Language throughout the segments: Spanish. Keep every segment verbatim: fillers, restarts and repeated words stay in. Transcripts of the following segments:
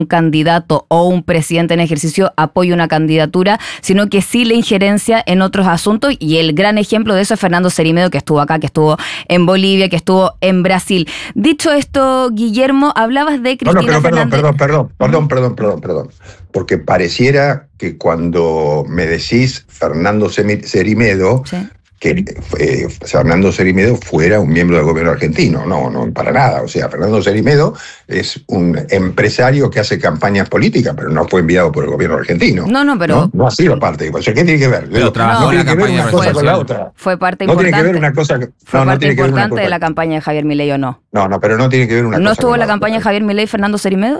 un candidato o un presidente en ejercicio apoye una candidatura, sino que sí la injerencia en otros asuntos, y el gran ejemplo de eso es Fernando Cerime, que estuvo acá, que estuvo en Bolivia, que estuvo en Brasil. Dicho esto, Guillermo, hablabas de Cristina no, no, pero perdón, Fernández. Perdón, perdón, perdón, perdón, perdón, perdón. Porque pareciera que cuando me decís Fernando Cerime, sí. que eh, Fernando Cerime fuera un miembro del gobierno argentino. No, no, para nada. O sea, Fernando Cerime es un empresario que hace campañas políticas, pero no fue enviado por el gobierno argentino. No, no, pero... No, no ha sido parte. O sea, ¿qué tiene que ver? Pero no, no tiene que ver una cosa fue, con la otra. Fue parte no importante. Tiene que ver una cosa, fue no, parte no tiene que ver una importante cosa. de la campaña de Javier Milei, ¿o no? No, no, pero no tiene que ver una ¿No cosa estuvo con en la otra. campaña de Javier Milei Fernando Cerime?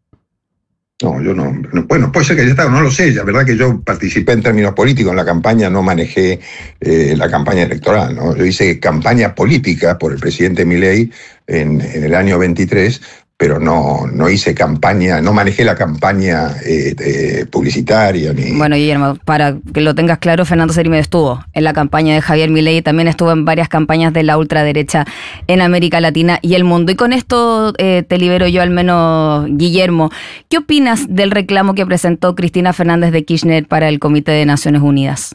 No, yo no, no. Bueno, puede ser que haya estado, no lo sé. La verdad que yo participé en términos políticos en la campaña, no manejé eh, la campaña electoral, ¿no? Yo hice campaña política por el presidente Milei en, en el año veintitrés, pero no, no hice campaña, no manejé la campaña eh, eh, publicitaria. Ni... Bueno, Guillermo, para que lo tengas claro, Fernando Cerime estuvo en la campaña de Javier Milei, también estuvo en varias campañas de la ultraderecha en América Latina y el mundo. Y con esto eh, te libero yo al menos, Guillermo. ¿Qué opinas del reclamo que presentó Cristina Fernández de Kirchner para el Comité de Naciones Unidas?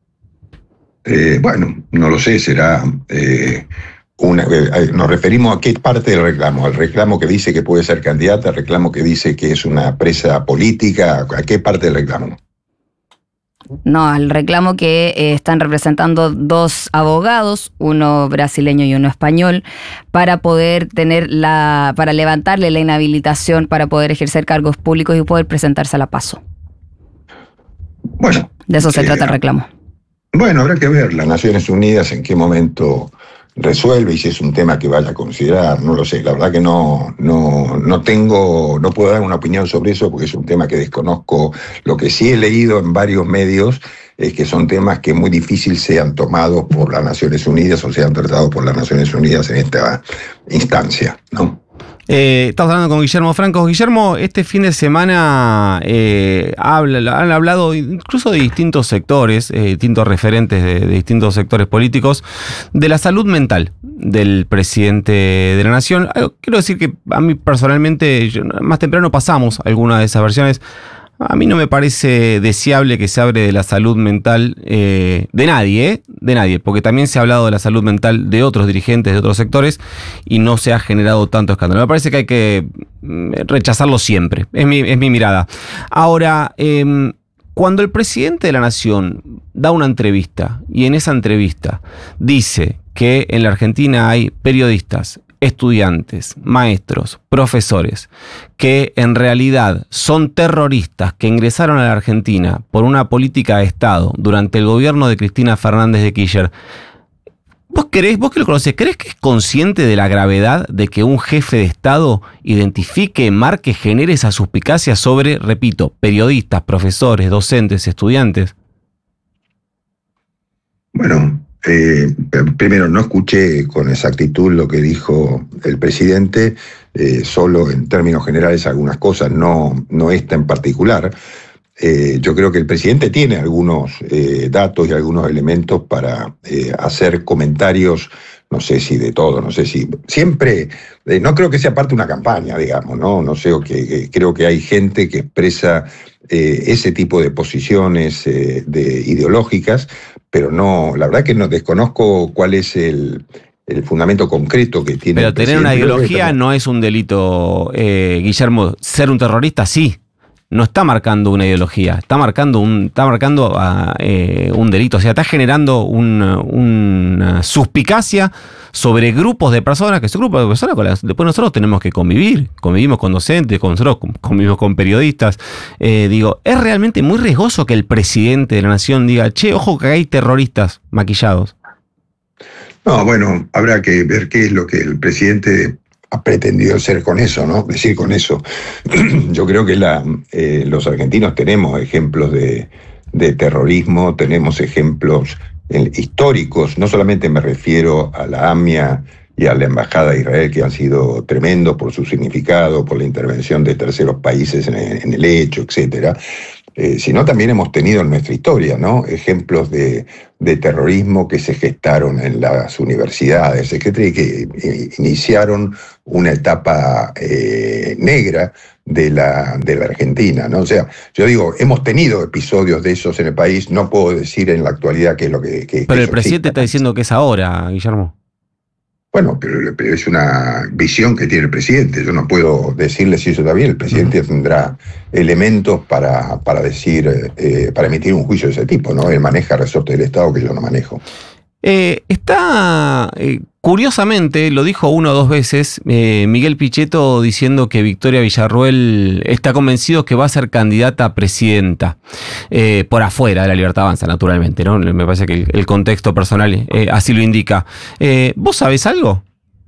Eh, bueno, no lo sé, será... Eh, Una, nos referimos a qué parte del reclamo, al reclamo que dice que puede ser candidata, al reclamo que dice que es una presa política, ¿a qué parte del reclamo? No, al reclamo que eh, están representando dos abogados, uno brasileño y uno español, para poder tener la, para levantarle la inhabilitación para poder ejercer cargos públicos y poder presentarse a la PASO. Bueno. De eso se eh, trata el reclamo. Bueno, habrá que ver las Naciones Unidas en qué momento resuelve y si es un tema que vaya a considerar, no lo sé. La verdad que no, no, no tengo, no puedo dar una opinión sobre eso porque es un tema que desconozco. Lo que sí he leído en varios medios es que son temas que muy difícil sean tomados por las Naciones Unidas o sean tratados por las Naciones Unidas en esta instancia, ¿no? Eh, estamos hablando con Guillermo Franco. Guillermo, este fin de semana eh, habla, han hablado incluso de distintos sectores, eh, distintos referentes de, de distintos sectores políticos, de la salud mental del presidente de la Nación. Quiero decir que a mí personalmente, yo, más temprano pasamos algunas de esas versiones. A mí no me parece deseable que se hable de la salud mental eh, de nadie, ¿eh? De nadie, porque también se ha hablado de la salud mental de otros dirigentes de otros sectores y no se ha generado tanto escándalo. Me parece que hay que rechazarlo siempre, es mi, es mi mirada. Ahora, eh, cuando el presidente de la Nación da una entrevista y en esa entrevista dice que en la Argentina hay periodistas, estudiantes, maestros, profesores, que en realidad son terroristas que ingresaron a la Argentina por una política de Estado durante el gobierno de Cristina Fernández de Kirchner, ¿vos querés, vos que lo conocés, crees que es consciente de la gravedad de que un jefe de Estado identifique, marque, genere esa suspicacia sobre, repito, periodistas, profesores, docentes, estudiantes? Bueno, Eh, primero, no escuché con exactitud lo que dijo el presidente, eh, solo en términos generales algunas cosas, no, no esta en particular. Eh, yo creo que el presidente tiene algunos eh, datos y algunos elementos para eh, hacer comentarios, no sé si de todo, no sé si... Siempre, eh, no creo que sea parte de una campaña, digamos, ¿no? No sé, que, que creo que hay gente que expresa eh, ese tipo de posiciones eh, de, ideológicas, pero no, la verdad que no desconozco cuál es el, el fundamento concreto que tiene. Pero tener una ideología no es un delito, eh, Guillermo. Ser un terrorista sí. No está marcando una ideología, está marcando un, está marcando uh, eh, un delito. O sea, está generando un, una suspicacia sobre grupos de personas, que son grupos de personas con las después nosotros tenemos que convivir. Convivimos con docentes, con nosotros convivimos con periodistas. Eh, digo, es realmente muy riesgoso que el presidente de la Nación diga, che, ojo que hay terroristas maquillados. No, bueno, habrá que ver qué es lo que el presidente ha pretendido hacer con eso, ¿no? Decir con eso. Yo creo que la, eh, los argentinos tenemos ejemplos de, de terrorismo, tenemos ejemplos eh, históricos, no solamente me refiero a la AMIA y a la Embajada de Israel, que han sido tremendos por su significado, por la intervención de terceros países en, en el hecho, etcétera, eh, sino también hemos tenido en nuestra historia, ¿no? Ejemplos de, de terrorismo que se gestaron en las universidades, etcétera, y que eh, iniciaron una etapa eh, negra de la, de la Argentina, ¿no? O sea, yo digo, hemos tenido episodios de esos en el país, no puedo decir en la actualidad qué es lo que... que Pero que el presidente exista. está diciendo que es ahora, Guillermo. Bueno, pero, pero es una visión que tiene el presidente. Yo no puedo decirle si eso está bien. El presidente uh-huh. tendrá elementos para, para decir, eh, para emitir un juicio de ese tipo, ¿no? Él maneja resortes del Estado que yo no manejo. Eh, está, eh, curiosamente, lo dijo una o dos veces, eh, Miguel Pichetto diciendo que Victoria Villarruel está convencido que va a ser candidata a presidenta, eh, por afuera de la Libertad Avanza, naturalmente, ¿no? Me parece que el, el contexto personal eh, así lo indica. Eh, ¿Vos sabés algo?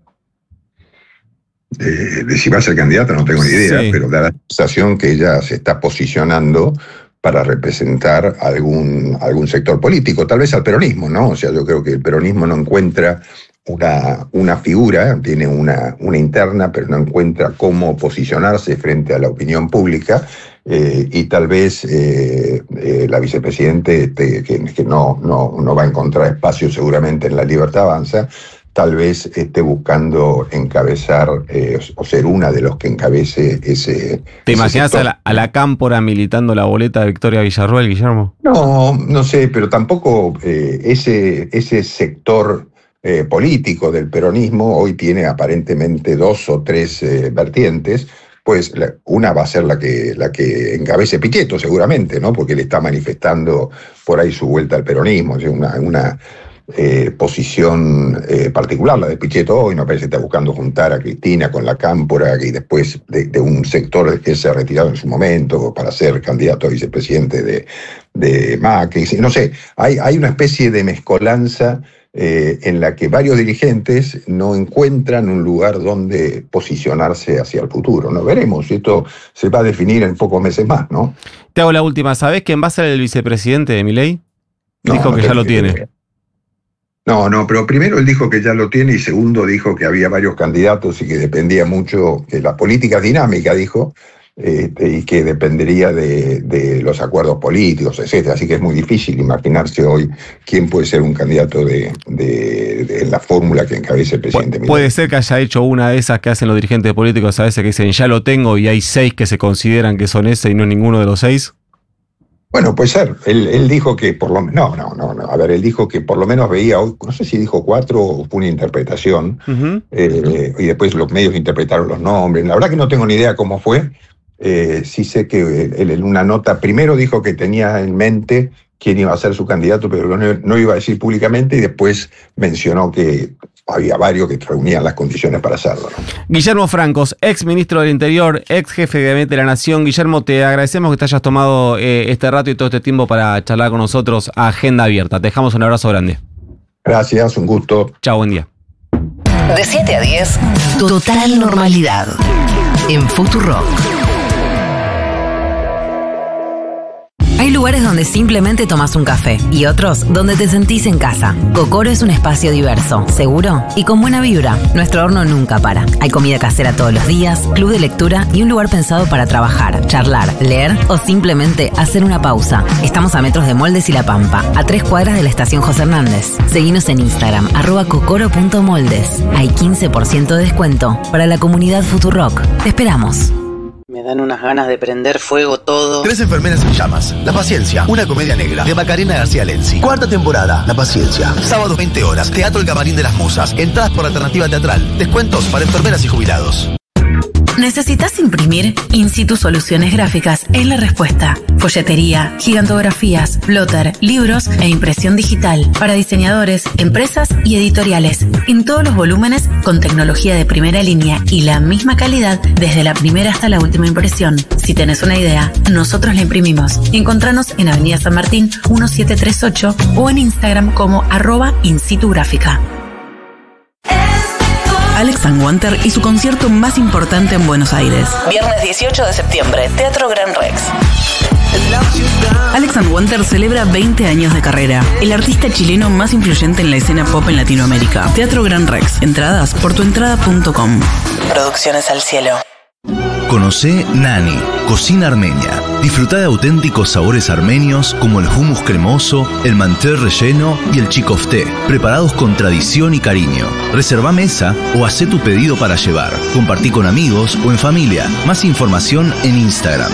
De, de si va a ser candidata no tengo ni idea, sí. Pero da la sensación que ella se está posicionando para representar algún, algún sector político, tal vez al peronismo, ¿no? O sea, yo creo que el peronismo no encuentra una, una figura, tiene una, una interna, pero no encuentra cómo posicionarse frente a la opinión pública, eh, y tal vez eh, eh, la vicepresidente, este, que, que no, no, no va a encontrar espacio seguramente en la Libertad Avanza, tal vez esté buscando encabezar eh, o ser una de los que encabece ese... ¿Te ese imaginas a la, a la Cámpora militando la boleta de Victoria Villarruel, Guillermo? No, no sé, pero tampoco eh, ese, ese sector eh, político del peronismo hoy tiene aparentemente dos o tres eh, vertientes. Pues la, una va a ser la que, la que encabece Pichetto seguramente, ¿no? Porque él está manifestando por ahí su vuelta al peronismo, o sea, una... una Eh, posición eh, particular, la de Pichetto hoy, me parece que está buscando juntar a Cristina con la Cámpora y después de, de un sector que se ha retirado en su momento para ser candidato a vicepresidente de, de Macri. No sé, hay, hay una especie de mezcolanza eh, en la que varios dirigentes no encuentran un lugar donde posicionarse hacia el futuro, ¿no? Veremos, esto se va a definir en pocos meses más, ¿no? Te hago la última, ¿sabés quién va a ser el vicepresidente de Milei? No, Dijo no que ya lo tiene. Idea. No, no, pero primero él dijo que ya lo tiene y segundo dijo que había varios candidatos y que dependía mucho de la política dinámica, dijo, eh, y que dependería de, de los acuerdos políticos, etcétera. Así que es muy difícil imaginarse hoy quién puede ser un candidato de, de, de la fórmula que encabece el presidente Milei. Puede ser que haya hecho una de esas que hacen los dirigentes políticos a veces que dicen ya lo tengo y hay seis que se consideran que son ese y no ninguno de los seis. Bueno, puede ser. Él, él dijo que por lo menos... No, no, no, no. A ver, él dijo que por lo menos veía hoy, no sé si dijo cuatro o fue una interpretación, uh-huh. eh, y después los medios interpretaron los nombres. La verdad que no tengo ni idea cómo fue. Eh, sí sé que él en una nota primero dijo que tenía en mente quién iba a ser su candidato, pero no, no iba a decir públicamente, y después mencionó que había varios que reunían las condiciones para hacerlo, ¿no? Guillermo Francos, ex ministro del Interior, ex jefe de gabinete de la Nación. Guillermo, te agradecemos que te hayas tomado eh, este rato y todo este tiempo para charlar con nosotros a Agenda Abierta. Te dejamos un abrazo grande. Gracias, un gusto. Chao, buen día. De siete a diez, total normalidad en Futurock. Hay lugares donde simplemente tomas un café y otros donde te sentís en casa. Kokoro es un espacio diverso, seguro y con buena vibra. Nuestro horno nunca para. Hay comida casera todos los días, club de lectura y un lugar pensado para trabajar, charlar, leer o simplemente hacer una pausa. Estamos a metros de Moldes y La Pampa, a tres cuadras de la estación José Hernández. Seguinos en Instagram, arroba kokoro punto moldes. Hay quince por ciento de descuento para la comunidad Futurock. Te esperamos. Me dan unas ganas de prender fuego todo. Tres enfermeras en llamas. La Paciencia, una comedia negra de Macarena García Lenzi. Cuarta temporada, La Paciencia. Sábado veinte horas, Teatro El Camarín de las Musas. Entradas por alternativa teatral. Descuentos para enfermeras y jubilados. ¿Necesitas imprimir? In Situ Soluciones Gráficas es la respuesta. Folletería, gigantografías, plotter, libros e impresión digital para diseñadores, empresas y editoriales. En todos los volúmenes con tecnología de primera línea y la misma calidad desde la primera hasta la última impresión. Si tenés una idea, nosotros la imprimimos. Encontranos en Avenida San Martín diecisiete treinta y ocho o en Instagram como arroba In Situ Gráfica. Alex and Wanter y su concierto más importante en Buenos Aires. Viernes dieciocho de septiembre, Teatro Gran Rex. Alex and Wanter celebra veinte años de carrera. El artista chileno más influyente en la escena pop en Latinoamérica. Teatro Gran Rex. Entradas por tuentrada punto com. Producciones al cielo. Conocé Nani, cocina armenia. Disfruta de auténticos sabores armenios como el hummus cremoso, el manté relleno y el chikofté, preparados con tradición y cariño. Reserva mesa o hacé tu pedido para llevar. Compartí con amigos o en familia. Más información en Instagram.